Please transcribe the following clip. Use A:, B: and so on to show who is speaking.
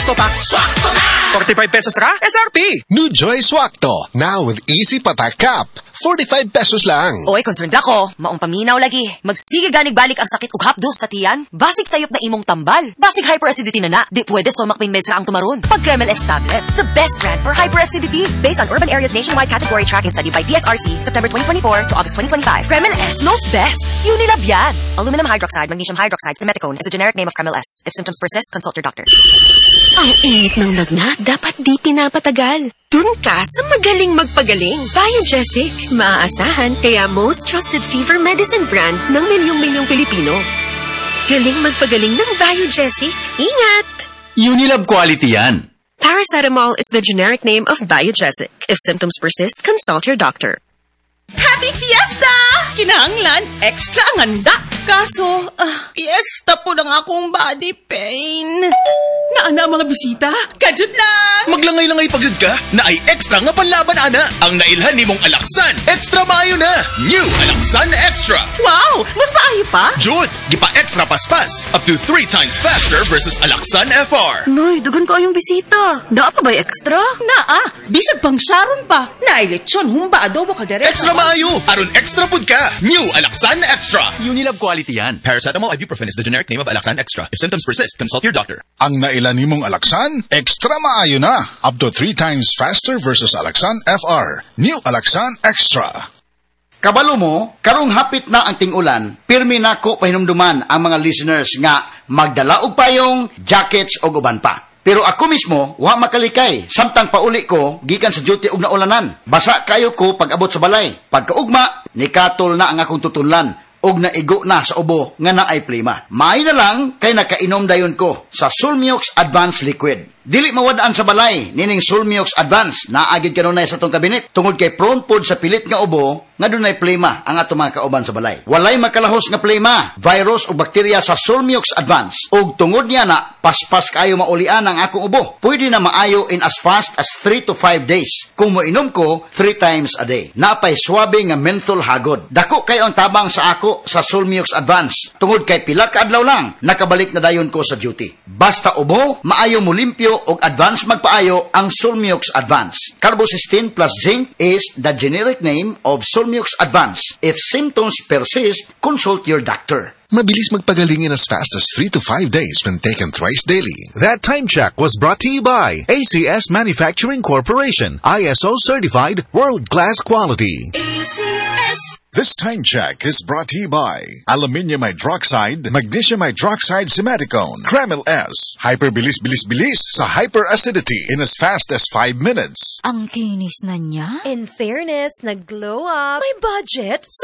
A: Swakto pa. Swakto na! 45 pesos ra? SRP!
B: New Joy Swakto, now with easy patak cap. 45 pesos lang.
C: Oy, concerned ako. Maong paminaw lagi. Magsige ganig-balik ang sakit ug hapdos sa tiyan. Basig sayop na imong tambal. Basig hyperacidity na. Di pwede stomach pain meds ra ang tumaron. Pag Kremel S tablet, the best brand for hyperacidity. Based on Urban Areas Nationwide Category Tracking Study by PSRC, September 2024 to August 2025. Kremel S knows best. Unilab yan. Aluminum hydroxide, magnesium hydroxide, simeticone is a generic name of Kremel S. If symptoms persist, consult your doctor.
D: Ang init ng lagnat, dapat di pinapatagal. Dun ka sa magaling magpagaling. Biogesic. Maaasahan, kaya most trusted fever medicine brand ng milyong-milyong Pilipino. Galing magpagaling ng Biogesic. Ingat!
E: Unilab quality yan.
D: Paracetamol is the generic name of Biogesic. If symptoms persist, consult your doctor.
F: Happy Fiesta! Kinahanglan, extra ang handa. Kaso, fiesta po ng akong body pain. Naana mga bisita? Kajut lang!
E: Maglangay-langay pagod ka na ay extra nga panlaban, ana. Ang nailhan ni mong Alaksan, extra maayo na. New Alaksan Extra.
F: Wow! Mas maayo pa?
E: Jud, gipa extra paspas. Up to 3 times faster versus Alaksan FR.
F: Noy, dugan ko yung bisita. Naa pa ba'y extra? Naa. Bisag pang Sharon pa. Nailitsyon, humba adobo kaldereta.
E: Extra maayo. Aron extra pud ka. New Alaksan Extra. Unilab quality yan. Paracetamol ibuprofen is the generic name of Alaksan Extra. If symptoms persist, consult your doctor.
B: Ang nailan nimong Alaksan, extra maayo na. Up to 3 times faster versus Alaksan FR. New Alaksan Extra.
G: Kabalo mo, karong hapit na ang ting-ulan, pirmi nako pahinumduman ang mga listeners nga magdala og payong, jackets o uban pa. Pero ako mismo, wa makalikay. Samtang pauli ko, gikan sa duty og naulanan. Basa kayo ko pag abot sa balay. Pagkaugma, nikatol na ang akong tutunlan. Og naigo na sa ubo nga naay plima. Maay na lang kay nakainom dayon ko sa Sulmiox Advanced Liquid. Dili mawadaan sa balay, nining Sulmiox Advanced, naagid kanunay sa tong kabinet, tungod kay prone pod sa pilit nga ubo, nga dunay plema ang ato mga kauban sa balay. Walay makalahos nga plema, virus o bakterya sa Sulmiox Advanced, ug tungod niya na, paspas kayo maulian ang akong ubo. Pwede na maayo in as fast as 3 to 5 days, kung moinom ko 3 times a day. Napay swabe nga menthol hagod. Dako kayo ang tabang sa ako sa Sulmiox Advanced, tungod kay pila ka adlaw lang, nakabalik na dayon ko sa duty. Basta ubo, maayo mo limpyo og advance magpaayo ang Sulmiox Advance. Carbocysteine plus zinc is the generic name of Sulmiox Advance. If symptoms persist, consult your doctor.
B: Mabilis magpagaling in as fast as 3 to 5 days when taken thrice daily.
H: That time check was brought to you by ACS Manufacturing Corporation, ISO certified, world-class quality.
D: ACS.
B: This time check is brought to you by Aluminium Hydroxide, Magnesium Hydroxide Simeticone, Kremel S, Hyperbilis-bilis-bilis sa hyperacidity in as fast as 5 minutes.
I: Ang kinis na niya.
D: In fairness, nag-glow up.
C: May budget?